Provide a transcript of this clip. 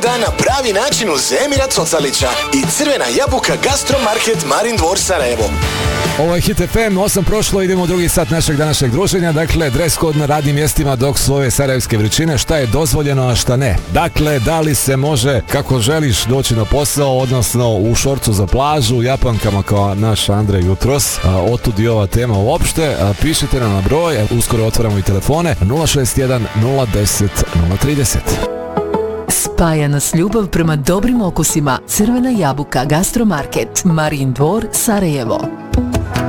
dan na pravi način uz Emira Cocalića i Crvena jabuka Gastromarket Marin Dvor Sarajevo. Ovo je Hit FM, 8 prošlo, idemo u drugi sat našeg današnjeg druženja. Dakle, dress code na radnim mjestima dok su ove sarajevske vrućine, šta je dozvoljeno, a šta ne. Dakle, da li se može kako želiš doći na posao, odnosno u šorcu za plažu, u japankama kao naš Andrej jutros. Otud i ova tema uopšte. Pišite nam na broj, uskoro otvaramo i telefone 061 010 030. Spaja nas ljubav prema dobrim okusima. Crvena jabuka Gastromarket Marin Dvor Sarajevo.